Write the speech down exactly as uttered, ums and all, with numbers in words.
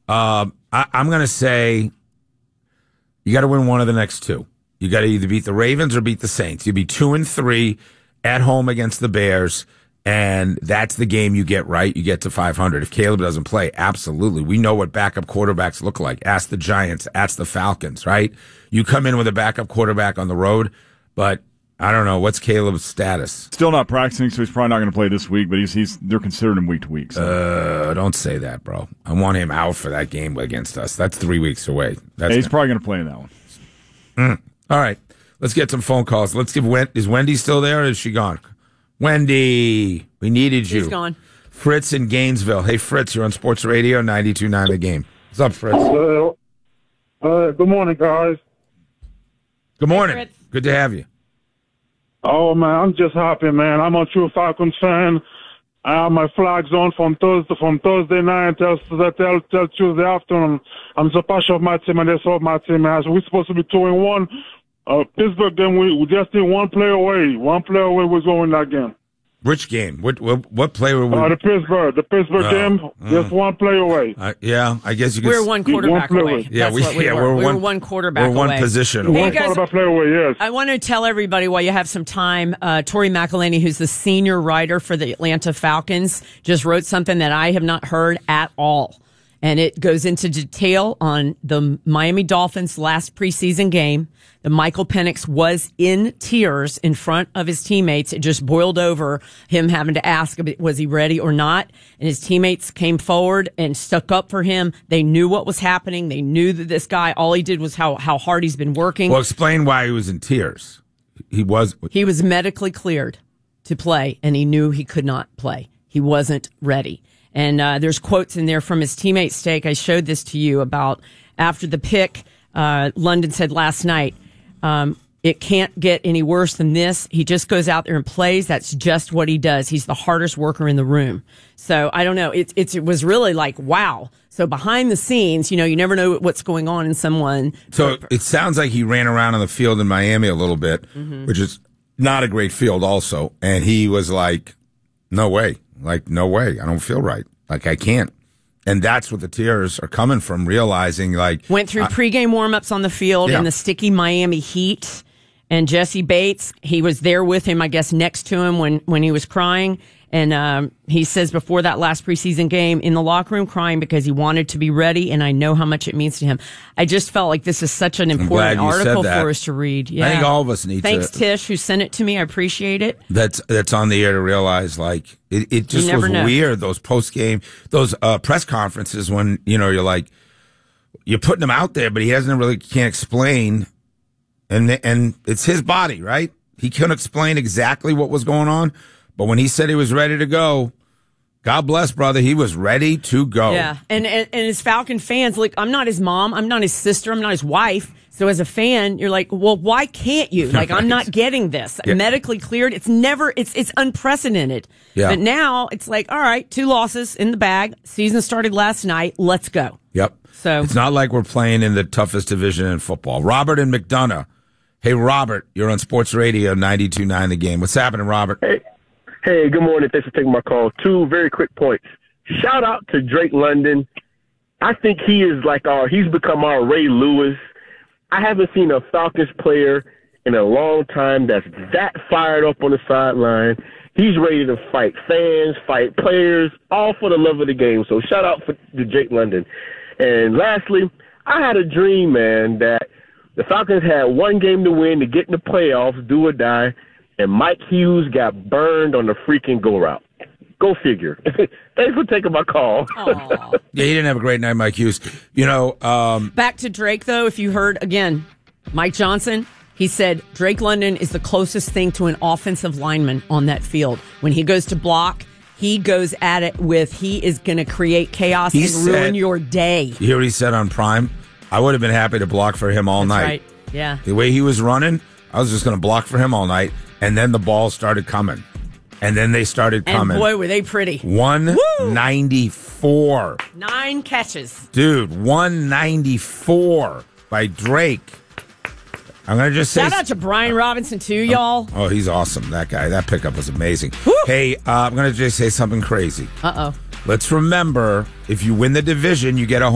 Uh, I, I'm going to say you got to win one of the next two. You got to either beat the Ravens or beat the Saints. You'll be two and three at home against the Bears, and that's the game you get right. You get to five hundred. If Caleb doesn't play, absolutely. We know what backup quarterbacks look like. Ask the Giants. Ask the Falcons, right? You come in with a backup quarterback on the road, but I don't know. What's Caleb's status? Still not practicing, so he's probably not going to play this week, but he's he's they're considering him week to week. So. Uh, don't say that, bro. I want him out for that game against us. That's three weeks away. That's yeah, he's gonna... probably going to play in that one. Mm. All right. Let's get some phone calls. Let's give Wen- is Wendy still there or is she gone? Wendy, we needed you. She's gone. Fritz in Gainesville. Hey, Fritz, you're on Sports Radio ninety-two point nine The Game. What's up, Fritz? Uh, uh, good morning, guys. Good morning. Hey, Good to have you. Oh, man, I'm just happy, man. I'm a true Falcons fan. I have my flags on from Thursday from Thursday night till, till, till Tuesday afternoon. I'm so passionate of my team, and that's all my team has. We're supposed to be two and one. Uh, Pittsburgh game, we, we just need one player away. One player away, we're going that game. Which game? What what, what play were we? Uh, the Pittsburgh, the Pittsburgh Oh, game, mm. just one play away. Uh, yeah, I guess you could. We're one quarterback one away. Yeah, That's we, what we yeah, were. we're we one, were one quarterback we're one away. position Hey, away. One guys, quarterback play away, yes. I want to tell everybody while you have some time, uh, Tori McElhaney, who's the senior writer for the Atlanta Falcons, just wrote something that I have not heard at all. And it goes into detail on the Miami Dolphins' last preseason game. The Michael Penix was in tears in front of his teammates. It just boiled over him having to ask, was he ready or not? And his teammates came forward and stuck up for him. They knew what was happening. They knew that this guy, all he did was how, how hard he's been working. Well, explain why he was in tears. He was. He was medically cleared to play, and he knew he could not play. He wasn't ready. And uh, there's quotes in there from his teammate Stake. I showed this to you about after the pick. Uh, London said last night, um, it can't get any worse than this. He just goes out there and plays. That's just what he does. He's the hardest worker in the room. So I don't know. It, it's, it was really like, wow. So behind the scenes, you know, you never know what's going on in someone. So it sounds like he ran around on the field in Miami a little bit, mm-hmm. which is not a great field also. And he was like, no way. Like, no way. I don't feel right. Like, I can't. And that's what the tears are coming from, realizing, like... Went through I, pregame warm-ups on the field yeah. in the sticky Miami heat. And Jesse Bates, he was there with him, I guess, next to him when, when he was crying. And um, he says before that last preseason game, in the locker room crying because he wanted to be ready, and I know how much it means to him. I just felt like this is such an important article for us to read. Yeah. I think all of us need Thanks, to... Thanks, Tish, who sent it to me. I appreciate it. That's that's on the air to realize, like, it, it just was know. weird, those post-game, those uh, press conferences when, you know, you're like, you're putting him out there, but he hasn't really, can't explain, and and it's his body, right? He couldn't explain exactly what was going on. But when he said he was ready to go, God bless, brother, he was ready to go. Yeah, and, and and as Falcon fans, like, I'm not his mom, I'm not his sister, I'm not his wife. So as a fan, you're like, well, why can't you? Like, right. I'm not getting this. Yeah. Medically cleared. It's never, it's it's unprecedented. Yeah. But now it's like, all right, two losses in the bag. Season started last night. Let's go. Yep. So it's not like we're playing in the toughest division in football. Robert in McDonough. Hey, Robert, you're on Sports Radio ninety-two point nine The Game. What's happening, Robert? Hey. Hey, good morning. Thanks for taking my call. Two very quick points. Shout out to Drake London. I think he is like our, he's become our Ray Lewis. I haven't seen a Falcons player in a long time that's that fired up on the sideline. He's ready to fight fans, fight players, all for the love of the game. So shout out for, to Drake London. And lastly, I had a dream, man, that the Falcons had one game to win to get in the playoffs, do or die. And Mike Hughes got burned on the freaking go route. Go figure. Thanks for taking my call. Yeah, he didn't have a great night, Mike Hughes. You know, um, back to Drake, though, if you heard, again, Mike Johnson, he said Drake London is the closest thing to an offensive lineman on that field. When he goes to block, he goes at it with, he is going to create chaos and said, ruin your day. You hear what he said on Prime? I would have been happy to block for him all That's night. Right. Yeah. The way he was running, I was just going to block for him all night. And then the ball started coming. And then they started coming. And boy, were they pretty. one ninety-four. Nine catches. Dude, one ninety-four by Drake. I'm going to just say... Shout out to Brian Robinson, too, y'all. Oh, he's awesome, that guy. That pickup was amazing. Woo! Hey, uh, I'm going to just say something crazy. Uh-oh. Let's remember, if you win the division, you get a home